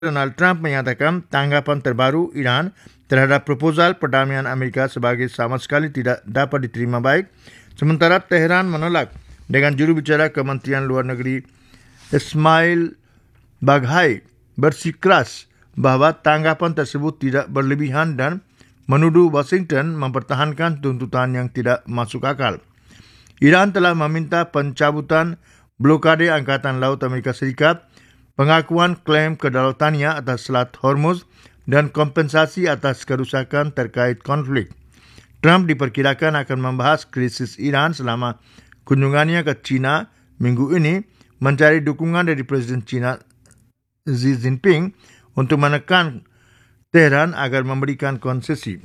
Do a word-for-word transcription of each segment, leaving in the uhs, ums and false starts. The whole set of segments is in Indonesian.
Donald Trump menyatakan tanggapan terbaru Iran terhadap proposal perdamaian Amerika sebagai sama sekali tidak dapat diterima baik, sementara Teheran menolak. Dengan juru bicara Kementerian Luar Negeri Ismail Baghai bersikeras bahwa tanggapan tersebut tidak berlebihan dan menuduh Washington mempertahankan tuntutan yang tidak masuk akal. Iran telah meminta pencabutan blokade Angkatan Laut Amerika Serikat, pengakuan klaim kedaulatannya atas Selat Hormuz, dan kompensasi atas kerusakan terkait konflik. Trump diperkirakan akan membahas krisis Iran selama kunjungannya ke China minggu ini, mencari dukungan dari Presiden China Xi Jinping untuk menekan Teheran agar memberikan konsesi.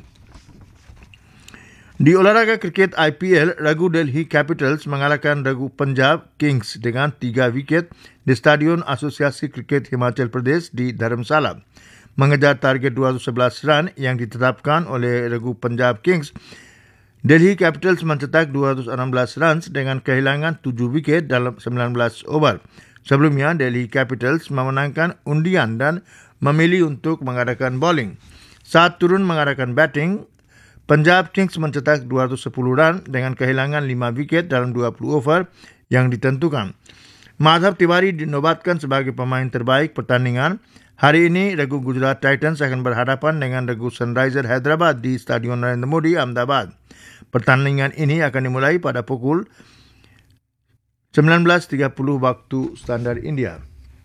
Di olahraga kriket I P L, ragu Delhi Capitals mengalahkan ragu Punjab Kings dengan tiga wiket di Stadion Asosiasi Kriket Himachal Pradesh di Dharamsala. Mengejar target dua ratus sebelas run yang ditetapkan oleh ragu Punjab Kings, Delhi Capitals mencetak dua ratus enam belas runs dengan kehilangan tujuh wiket dalam sembilan belas over. Sebelumnya, Delhi Capitals memenangkan undian dan memilih untuk mengadakan bowling. Saat turun mengadakan batting, Punjab Kings mencetak dua ratus sepuluh run dengan kehilangan lima wiket dalam dua puluh over yang ditentukan. Madhav Tiwari dinobatkan sebagai pemain terbaik pertandingan. Hari ini, ragu Gujarat Titans akan berhadapan dengan ragu Sunrisers Hyderabad di Stadion Narendra Modi, Ahmedabad. Pertandingan ini akan dimulai pada pukul sembilan belas tiga puluh waktu standar India.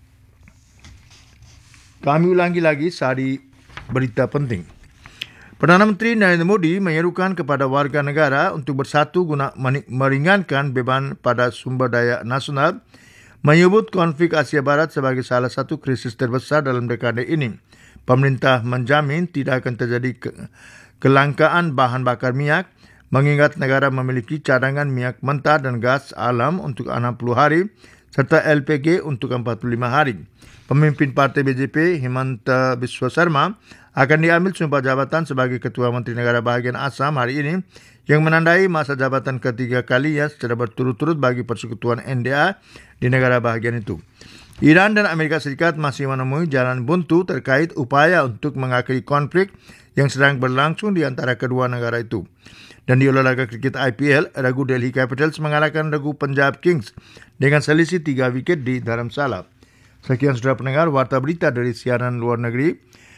Kami ulangi lagi sari berita penting. Perdana Menteri Narendra Modi menyerukan kepada warga negara untuk bersatu guna meringankan beban pada sumber daya nasional, menyebut konflik Asia Barat sebagai salah satu krisis terbesar dalam dekade ini. Pemerintah menjamin tidak akan terjadi ke- kelangkaan bahan bakar minyak, mengingat negara memiliki cadangan minyak mentah dan gas alam untuk enam puluh hari, serta L P G untuk empat puluh lima hari. Pemimpin Partai B J P, Himanta Biswa Sarma, akan diambil sumpah jabatan sebagai Ketua Menteri Negara Bahagian Assam hari ini, yang menandai masa jabatan ketiga kalinya secara berturut-turut bagi persekutuan N D A di negara bahagian itu. Iran dan Amerika Serikat masih menemui jalan buntu terkait upaya untuk mengakhiri konflik yang sedang berlangsung di antara kedua negara itu. Dan di olahraga kriket I P L, ragu Delhi Capitals mengalahkan ragu Punjab Kings dengan selisih tiga wiket di Dharamsala. Sekian sudah pendengar warta berita dari siaran luar negeri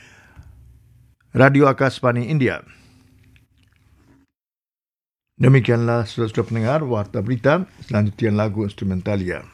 Radio Akashvani India. Demikianlah sudah pendengar warta berita, selanjutnya lagu instrumentalia.